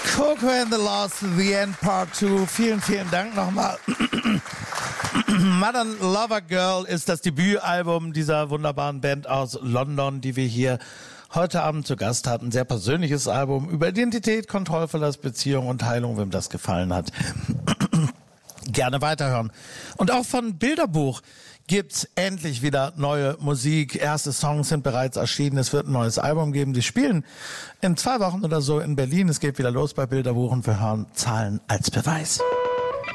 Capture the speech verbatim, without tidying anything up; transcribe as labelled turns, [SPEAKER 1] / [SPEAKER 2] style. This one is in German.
[SPEAKER 1] Coco and the Lost, The End Part zwei. Vielen, vielen Dank nochmal. Modern Lover Girl ist das Debütalbum dieser wunderbaren Band aus London, die wir hier heute Abend zu Gast hatten. Sehr persönliches Album über Identität, Kontrollverlust, Beziehung und Heilung, wem das gefallen hat. Gerne weiterhören. Und auch von Bilderbuch gibt's endlich wieder neue Musik. Erste Songs sind bereits erschienen. Es wird ein neues Album geben. Die spielen in zwei Wochen oder so in Berlin. Es geht wieder los bei Bilderbuch und wir hören Zahlen als Beweis.